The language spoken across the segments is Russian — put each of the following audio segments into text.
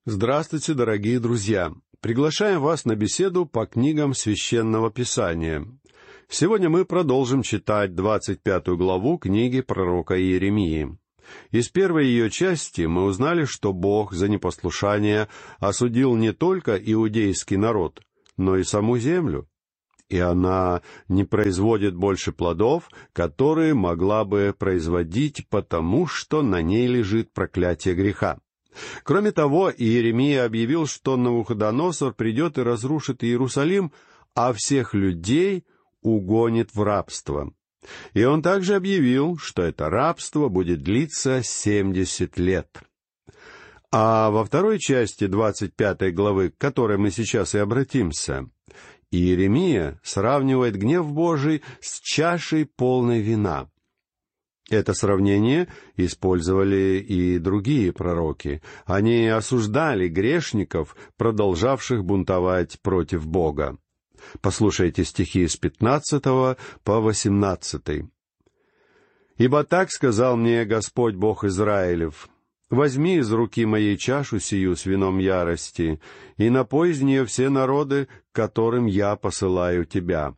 Здравствуйте, дорогие друзья! Приглашаем вас на беседу по книгам Священного Писания. Сегодня мы продолжим читать 25 главу книги пророка Иеремии. Из первой ее части мы узнали, что Бог за непослушание осудил не только иудейский народ, но и саму землю. И она не производит больше плодов, которые могла бы производить, потому что на ней лежит проклятие греха. Кроме того, Иеремия объявил, что Навуходоносор придет и разрушит Иерусалим, а всех людей угонит в рабство. И он также объявил, что это рабство будет длиться 70 лет. А во второй части 25 главы, к которой мы сейчас и обратимся, Иеремия сравнивает гнев Божий с чашей полной вина. Это сравнение использовали и другие пророки. Они осуждали грешников, продолжавших бунтовать против Бога. Послушайте стихи с 15 по 18. «Ибо так сказал мне Господь Бог Израилев: возьми из руки моей чашу сию с вином ярости, и напой из нее все народы, к которым я посылаю тебя.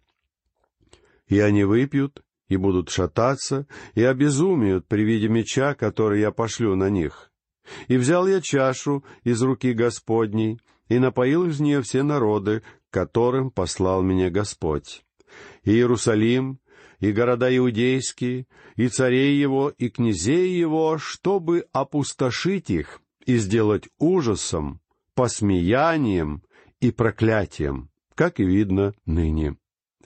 И они выпьют, и будут шататься, и обезумеют при виде меча, который я пошлю на них. И взял я чашу из руки Господней, и напоил из нее все народы, к которым послал меня Господь. И Иерусалим, и города иудейские, и царей его, и князей его, чтобы опустошить их и сделать ужасом, посмеянием и проклятием, как и видно ныне».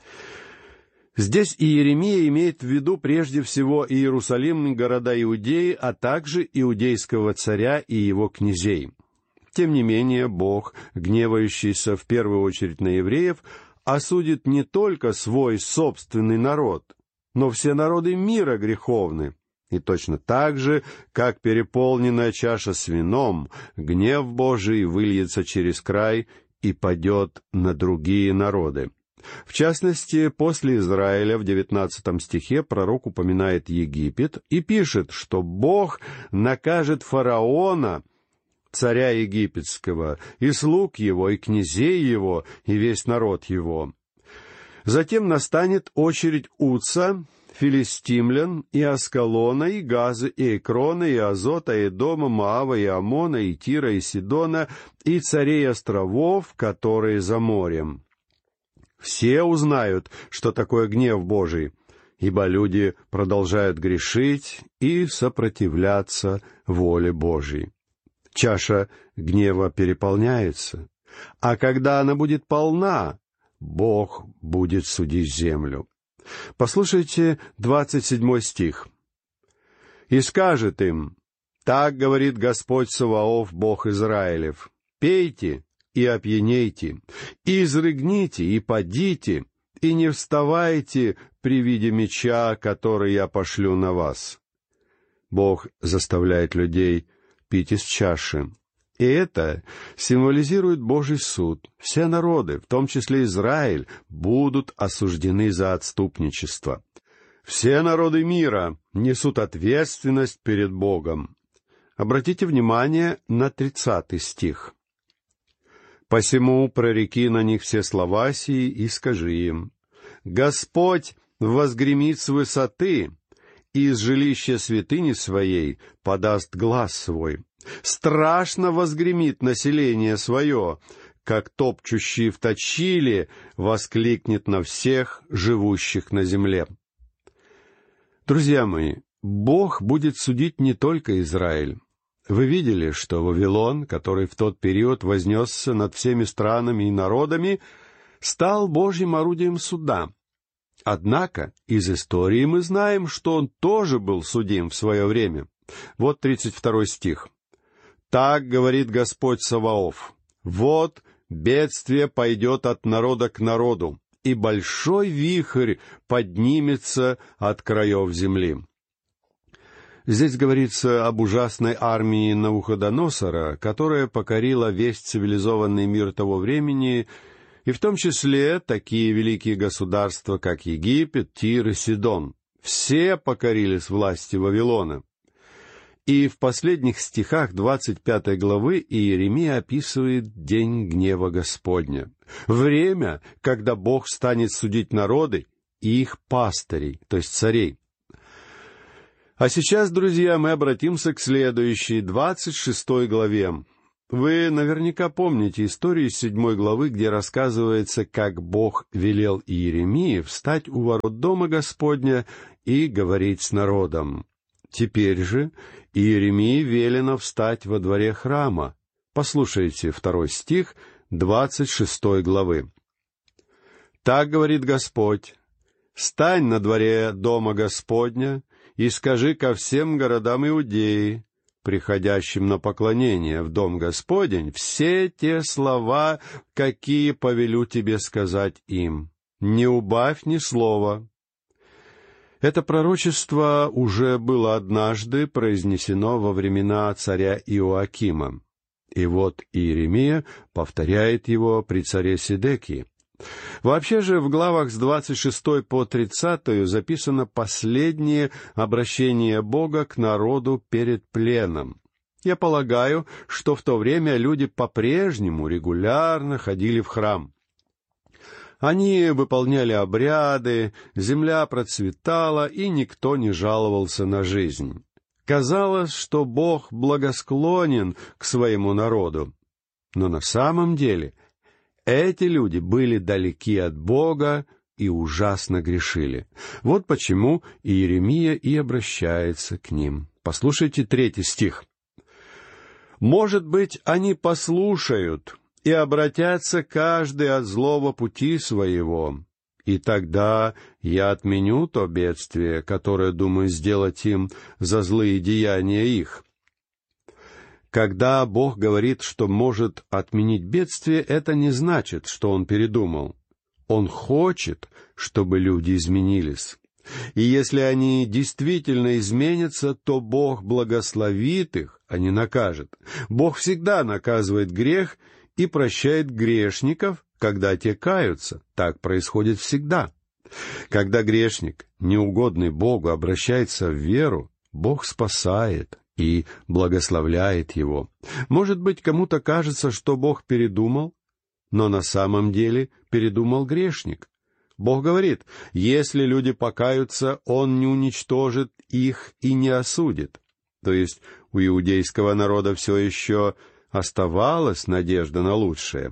Здесь Иеремия имеет в виду прежде всего Иерусалим и города Иудеи, а также иудейского царя и его князей. Тем не менее, Бог, гневающийся в первую очередь на евреев, осудит не только свой собственный народ, но все народы мира греховны. И точно так же, как переполненная чаша с вином, гнев Божий выльется через край и падет на другие народы. В частности, после Израиля в 19 стихе пророк упоминает Египет и пишет, что Бог накажет фараона, царя египетского, и слуг его, и князей его, и весь народ его. Затем настанет очередь Уца, филистимлян, и Аскалона, и Газы, и Экрона, и Азота, и Эдома, Моава, и Амона, и Тира, и Сидона, и царей островов, которые за морем. Все узнают, что такое гнев Божий, ибо люди продолжают грешить и сопротивляться воле Божьей. Чаша гнева переполняется, а когда она будет полна, Бог будет судить землю. Послушайте 27 стих. «И скажет им: так говорит Господь Саваоф, Бог Израилев: пейте и опьянейте, и изрыгните, и падите, и не вставайте при виде меча, который я пошлю на вас». Бог заставляет людей пить из чаши. И это символизирует Божий суд. Все народы, в том числе Израиль, будут осуждены за отступничество. Все народы мира несут ответственность перед Богом. Обратите внимание на 30 стих. «Посему прореки на них все слова сии и скажи им: Господь возгремит с высоты, и из жилища святыни своей подаст глас свой. Страшно возгремит население свое, как топчущий в точиле воскликнет на всех живущих на земле». Друзья мои, Бог будет судить не только Израиль. Вы видели, что Вавилон, который в тот период вознесся над всеми странами и народами, стал Божьим орудием суда. Однако из истории мы знаем, что он тоже был судим в свое время. Вот 32 стих. «Так говорит Господь Саваоф: вот бедствие пойдет от народа к народу, и большой вихрь поднимется от краев земли». Здесь говорится об ужасной армии Навуходоносора, которая покорила весь цивилизованный мир того времени, и в том числе такие великие государства, как Египет, Тир и Сидон. Все покорились власти Вавилона. И в последних стихах 25 главы Иеремия описывает день гнева Господня. Время, когда Бог станет судить народы и их пастырей, то есть царей. А сейчас, друзья, мы обратимся к следующей, 26 главе. Вы наверняка помните историю из 7 главы, где рассказывается, как Бог велел Иеремии встать у ворот дома Господня и говорить с народом. Теперь же Иеремии велено встать во дворе храма. Послушайте 2 стих 26 главы. «Так говорит Господь: стань на дворе дома Господня и скажи ко всем городам Иудеи, приходящим на поклонение в дом Господень, все те слова, какие повелю тебе сказать им. Не убавь ни слова». Это пророчество уже было однажды произнесено во времена царя Иоакима. И вот Иеремия повторяет его при царе Седекии. Вообще же в главах с 26 по 30 записано последнее обращение Бога к народу перед пленом. Я полагаю, что в то время люди по-прежнему регулярно ходили в храм. Они выполняли обряды, земля процветала, и никто не жаловался на жизнь. Казалось, что Бог благосклонен к своему народу. Но на самом деле эти люди были далеки от Бога и ужасно грешили. Вот почему Иеремия и обращается к ним. Послушайте 3 стих. «Может быть, они послушают и обратятся каждый от злого пути своего, и тогда я отменю то бедствие, которое думаю сделать им за злые деяния их». Когда Бог говорит, что может отменить бедствие, это не значит, что Он передумал. Он хочет, чтобы люди изменились. И если они действительно изменятся, то Бог благословит их, а не накажет. Бог всегда наказывает грех и прощает грешников, когда те каются. Так происходит всегда. Когда грешник, неугодный Богу, обращается в веру, Бог спасает и благословляет его. Может быть, кому-то кажется, что Бог передумал, но на самом деле передумал грешник. Бог говорит, если люди покаются, Он не уничтожит их и не осудит. То есть у иудейского народа все еще оставалась надежда на лучшее.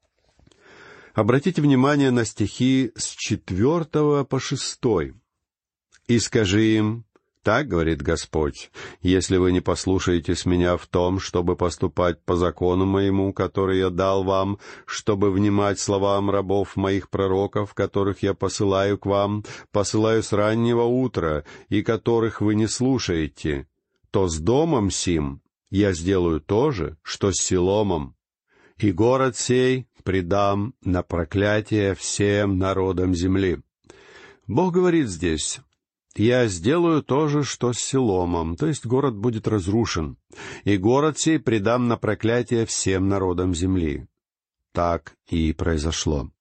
Обратите внимание на стихи с 4 по 6. «И скажи им, так говорит Господь, если вы не послушаетесь меня в том, чтобы поступать по закону моему, который я дал вам, чтобы внимать словам рабов моих пророков, которых я посылаю к вам, посылаю с раннего утра, и которых вы не слушаете, то с домом сим я сделаю то же, что с Силомом, и город сей предам на проклятие всем народам земли». Бог говорит здесь, «Я сделаю то же, что с Силомом», то есть город будет разрушен, «и город сей предам на проклятие всем народам земли». Так и произошло.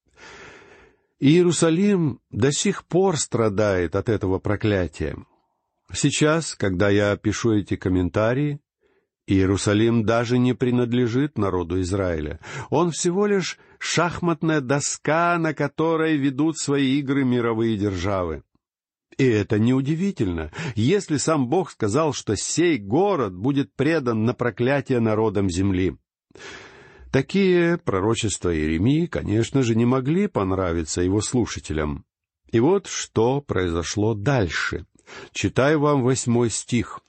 Иерусалим до сих пор страдает от этого проклятия. Сейчас, когда я пишу эти комментарии, Иерусалим даже не принадлежит народу Израиля. Он всего лишь шахматная доска, на которой ведут свои игры мировые державы. И это неудивительно, если сам Бог сказал, что сей город будет предан на проклятие народам земли. Такие пророчества Иеремии, конечно же, не могли понравиться его слушателям. И вот что произошло дальше. Читаю вам 8 стих.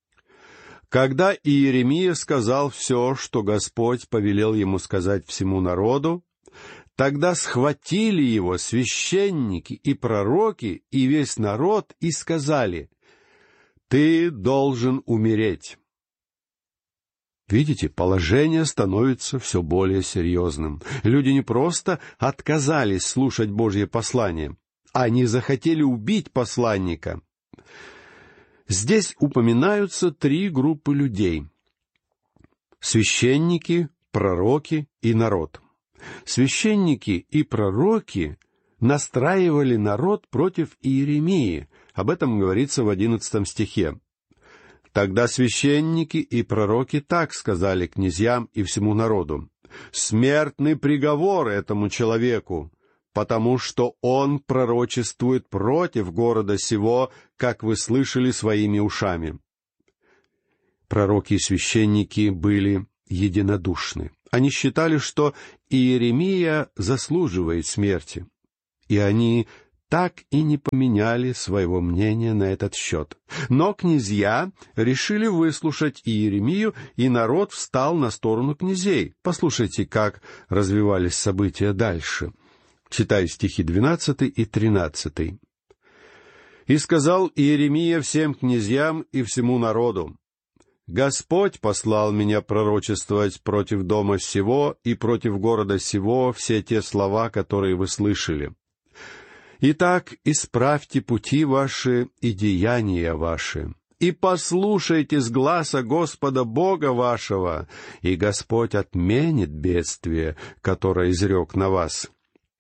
«Когда Иеремия сказал все, что Господь повелел ему сказать всему народу, тогда схватили его священники и пророки и весь народ и сказали: «Ты должен умереть». Видите, положение становится все более серьезным. Люди не просто отказались слушать Божье послание, они захотели убить посланника. Здесь упоминаются 3 группы людей: священники, пророки и народ. Священники и пророки настраивали народ против Иеремии. Об этом говорится в 11 стихе. Тогда священники и пророки так сказали князьям и всему народу: «Смертный приговор этому человеку, потому что он пророчествует против города сего, как вы слышали своими ушами». Пророки и священники были единодушны. Они считали, что Иеремия заслуживает смерти, и они так и не поменяли своего мнения на этот счет. Но князья решили выслушать Иеремию, и народ встал на сторону князей. Послушайте, как развивались события дальше. Читаю стихи 12 и 13. «И сказал Иеремия всем князьям и всему народу: Господь послал меня пророчествовать против дома сего и против города сего все те слова, которые вы слышали. Итак, исправьте пути ваши и деяния ваши, и послушайте с гласа Господа Бога вашего, и Господь отменит бедствие, которое изрек на вас».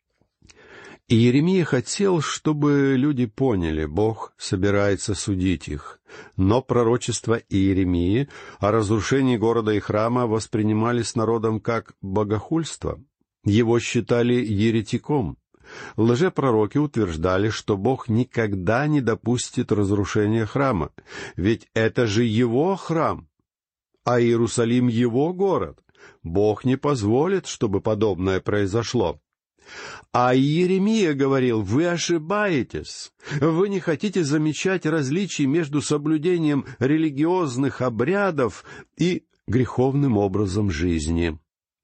И Иеремия хотел, чтобы люди поняли, Бог собирается судить их. Но пророчества Иеремии о разрушении города и храма воспринимались народом как богохульство. Его считали еретиком. Лжепророки утверждали, что Бог никогда не допустит разрушения храма, ведь это же Его храм, а Иерусалим — Его город. Бог не позволит, чтобы подобное произошло. А Иеремия говорил: «Вы ошибаетесь. Вы не хотите замечать различий между соблюдением религиозных обрядов и греховным образом жизни».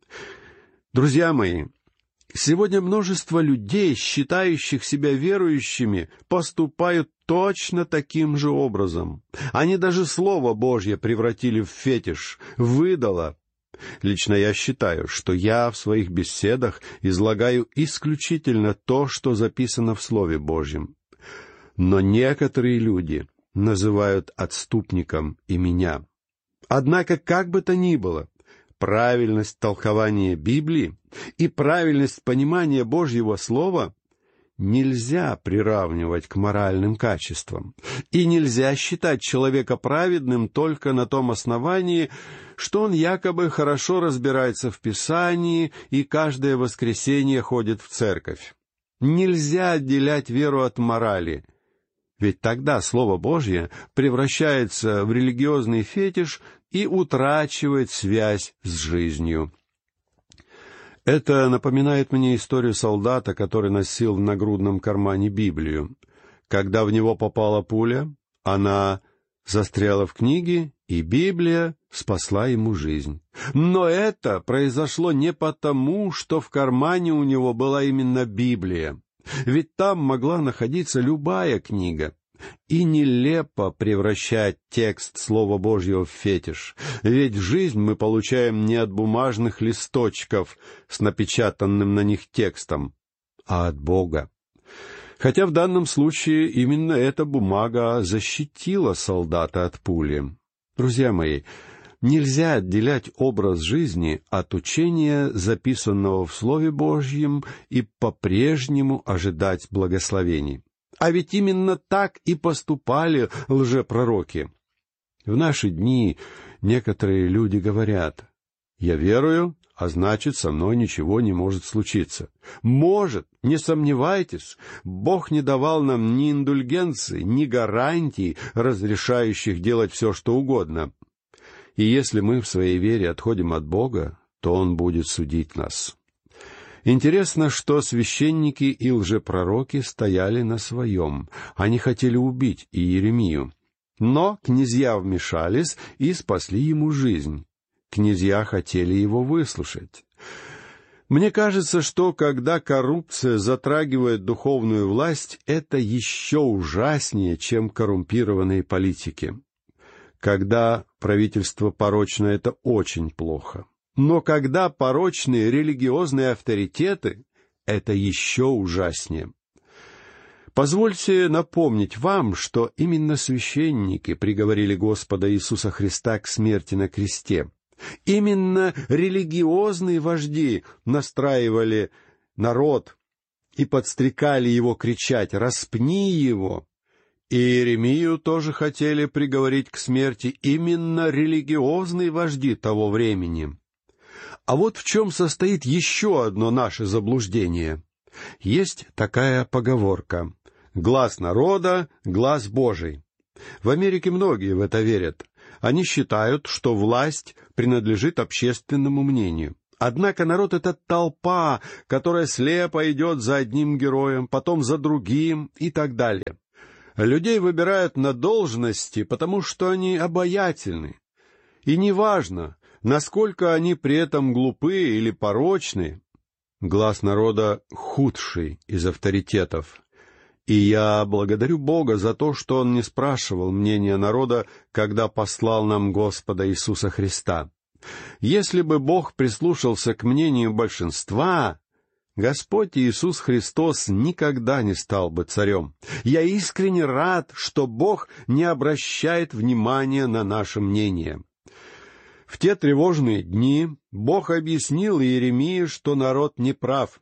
Друзья мои, сегодня множество людей, считающих себя верующими, поступают точно таким же образом. Они даже Слово Божье превратили в фетиш, в идола. Лично я считаю, что я в своих беседах излагаю исключительно то, что записано в Слове Божьем. Но некоторые люди называют отступником и меня. Однако, как бы то ни было, правильность толкования Библии и правильность понимания Божьего Слова нельзя приравнивать к моральным качествам. И нельзя считать человека праведным только на том основании, что он якобы хорошо разбирается в Писании и каждое воскресенье ходит в церковь. Нельзя отделять веру от морали, ведь тогда Слово Божье превращается в религиозный фетиш и утрачивает связь с жизнью. Это напоминает мне историю солдата, который носил в нагрудном кармане Библию. Когда в него попала пуля, она застряла в книге, и Библия спасла ему жизнь. Но это произошло не потому, что в кармане у него была именно Библия. Ведь там могла находиться любая книга. И нелепо превращать текст Слова Божьего в фетиш, ведь жизнь мы получаем не от бумажных листочков с напечатанным на них текстом, а от Бога. Хотя в данном случае именно эта бумага защитила солдата от пули. Друзья мои, нельзя отделять образ жизни от учения, записанного в Слове Божьем, и по-прежнему ожидать благословений. А ведь именно так и поступали лжепророки. В наши дни некоторые люди говорят: «Я верую, а значит, со мной ничего не может случиться». Может, не сомневайтесь, Бог не давал нам ни индульгенции, ни гарантий, разрешающих делать все, что угодно. И если мы в своей вере отходим от Бога, то Он будет судить нас. Интересно, что священники и лжепророки стояли на своем. Они хотели убить Иеремию. Но князья вмешались и спасли ему жизнь. Князья хотели его выслушать. Мне кажется, что когда коррупция затрагивает духовную власть, это еще ужаснее, чем коррумпированные политики. Когда правительство порочно, это очень плохо. Но когда порочные религиозные авторитеты, это еще ужаснее. Позвольте напомнить вам, что именно священники приговорили Господа Иисуса Христа к смерти на кресте. Именно религиозные вожди настраивали народ и подстрекали его кричать: «Распни его!» И Иеремию тоже хотели приговорить к смерти именно религиозные вожди того времени. А вот в чем состоит еще одно наше заблуждение. Есть такая поговорка: «Глас народа, глас Божий». В Америке многие в это верят. Они считают, что власть принадлежит общественному мнению. Однако народ — это толпа, которая слепо идет за одним героем, потом за другим и так далее. Людей выбирают на должности, потому что они обаятельны. И неважно, насколько они при этом глупы или порочны, глас народа — худший из авторитетов. И я благодарю Бога за то, что Он не спрашивал мнения народа, когда послал нам Господа Иисуса Христа. Если бы Бог прислушался к мнению большинства, Господь Иисус Христос никогда не стал бы царем. Я искренне рад, что Бог не обращает внимания на наше мнение. В те тревожные дни Бог объяснил Иеремии, что народ не прав.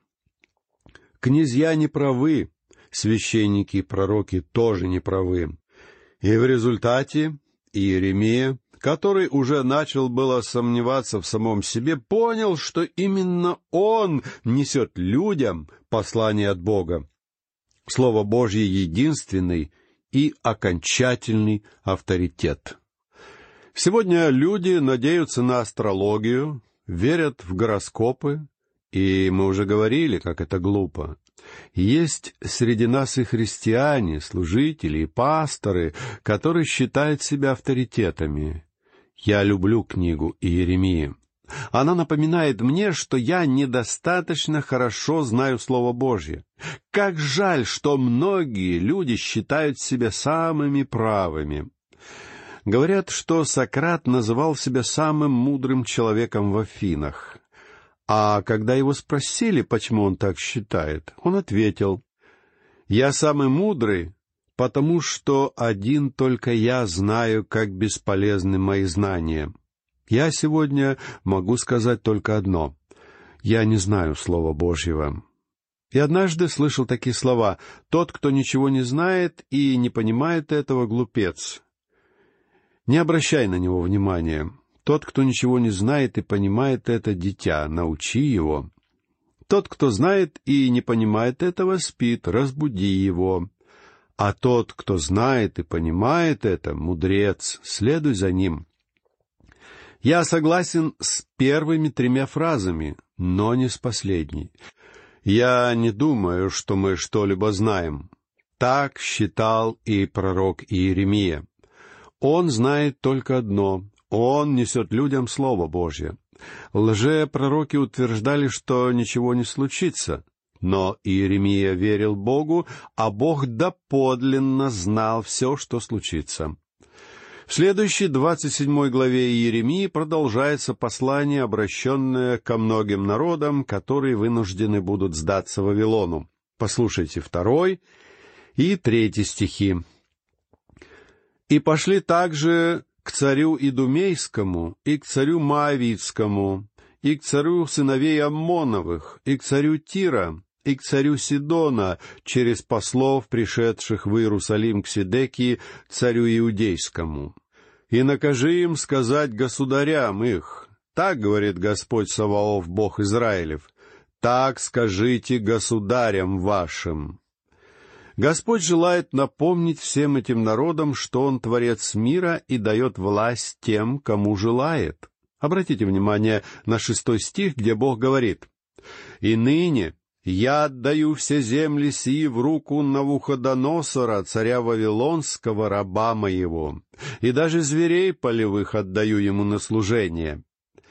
Князья не правы, священники и пророки тоже не правы. И в результате Иеремия, который уже начал было сомневаться в самом себе, понял, что именно он несет людям послание от Бога. Слово Божье — единственный и окончательный авторитет. Сегодня люди надеются на астрологию, верят в гороскопы, и мы уже говорили, как это глупо. Есть среди нас и христиане, служители и пасторы, которые считают себя авторитетами. Я люблю книгу Иеремии. Она напоминает мне, что я недостаточно хорошо знаю Слово Божье. Как жаль, что многие люди считают себя самыми правыми. Говорят, что Сократ называл себя самым мудрым человеком в Афинах. А когда его спросили, почему он так считает, он ответил: «Я самый мудрый, потому что один только я знаю, как бесполезны мои знания. Я сегодня могу сказать только одно: я не знаю Слова Божьего». И однажды слышал такие слова: «Тот, кто ничего не знает и не понимает этого, глупец». Не обращай на него внимания. Тот, кто ничего не знает и понимает это, дитя, научи его. Тот, кто знает и не понимает этого, спит, разбуди его. А тот, кто знает и понимает это, мудрец, следуй за ним. Я согласен с первыми 3 фразами, но не с последней. Я не думаю, что мы что-либо знаем. Так считал и пророк Иеремия. Он знает только одно: он несет людям Слово Божье. Лжепророки утверждали, что ничего не случится. Но Иеремия верил Богу, а Бог доподлинно знал все, что случится. В следующей 27 главе Иеремии продолжается послание, обращенное ко многим народам, которые вынуждены будут сдаться Вавилону. Послушайте 2 и 3 стихи. «И пошли также к царю Идумейскому, и к царю Моавитскому, и к царю сыновей Аммоновых, и к царю Тира, и к царю Сидона, через послов, пришедших в Иерусалим к Седекии, царю Иудейскому. И накажи им сказать государям их: так говорит Господь Саваоф, Бог Израилев, так скажите государям вашим». Господь желает напомнить всем этим народам, что Он творец мира и дает власть тем, кому желает. Обратите внимание на 6 стих, где Бог говорит: «И ныне я отдаю все земли сии в руку Навуходоносора, царя Вавилонского, раба моего, и даже зверей полевых отдаю ему на служение».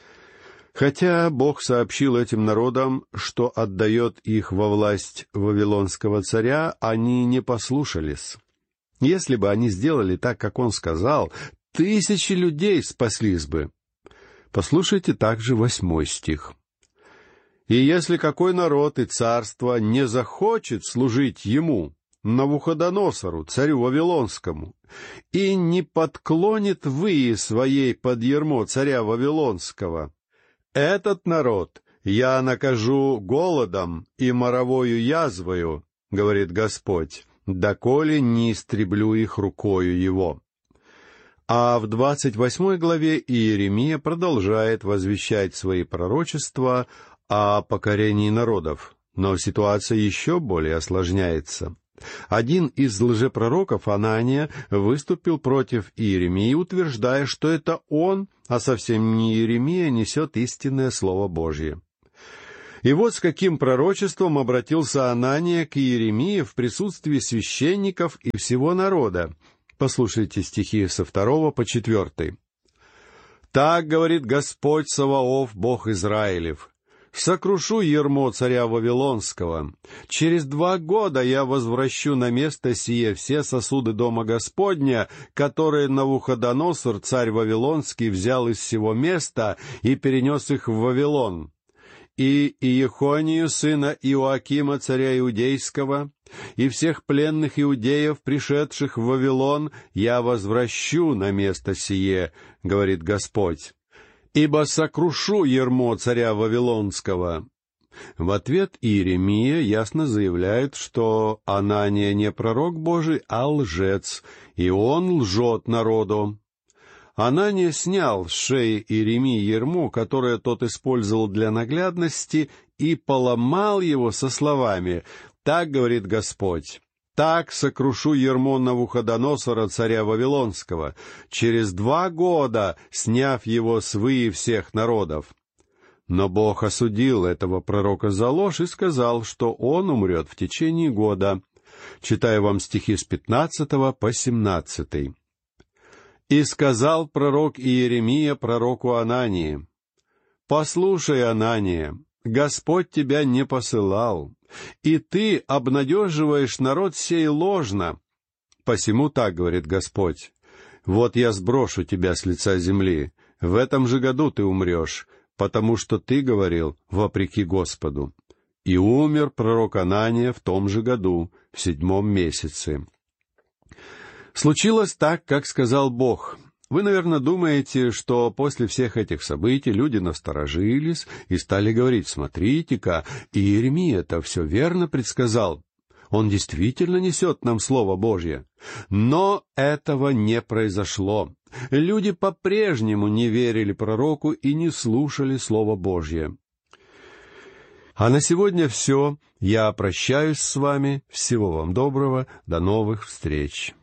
Хотя Бог сообщил этим народам, что отдает их во власть вавилонского царя, они не послушались. Если бы они сделали так, как Он сказал, 1000 людей спаслись бы. Послушайте также 8 стих. «И если какой народ и царство не захочет служить ему, Навуходоносору, царю Вавилонскому, и не подклонит выи своей под ярмо царя Вавилонского, этот народ я накажу голодом и моровою язвою, говорит Господь, доколе не истреблю их рукою его». А в 28 главе Иеремия продолжает возвещать свои пророчества о покорении народов, но ситуация еще более осложняется. Один из лжепророков, Анания, выступил против Иеремии, утверждая, что это он, а совсем не Иеремия, несет истинное Слово Божье. И вот с каким пророчеством обратился Анания к Иеремии в присутствии священников и всего народа. Послушайте стихи со 2 по 4. «Так говорит Господь Саваоф, Бог Израилев: сокрушу ярмо царя Вавилонского. Через 2 года я возвращу на место сие все сосуды дома Господня, которые Навуходоносор, царь Вавилонский, взял из сего места и перенес их в Вавилон. И Иехонию, сына Иоакима, царя Иудейского, и всех пленных иудеев, пришедших в Вавилон, я возвращу на место сие, говорит Господь. Ибо сокрушу ярмо царя Вавилонского». В ответ Иеремия ясно заявляет, что Анания не пророк Божий, а лжец, и он лжет народу. Анания снял с шеи Иеремии ярмо, которое тот использовал для наглядности, и поломал его со словами: «Так говорит Господь, так сокрушу ярмо Навуходоносора, царя Вавилонского, через 2 года, сняв его с выи всех народов». Но Бог осудил этого пророка за ложь и сказал, что он умрет в течение года. Читаю вам стихи с 15 по 17. «И сказал пророк Иеремия пророку Анании: послушай, Анания, Господь тебя не посылал, и ты обнадеживаешь народ сей ложно. Посему так говорит Господь: вот я сброшу тебя с лица земли, в этом же году ты умрешь, потому что ты говорил вопреки Господу». И умер пророк Анания в том же году, в 7 месяце. Случилось так, как сказал Бог. Вы, наверное, думаете, что после всех этих событий люди насторожились и стали говорить: смотрите-ка, Иеремия-то все верно предсказал. Он действительно несет нам Слово Божье. Но этого не произошло. Люди по-прежнему не верили пророку и не слушали Слово Божье. А на сегодня все. Я прощаюсь с вами. Всего вам доброго. До новых встреч.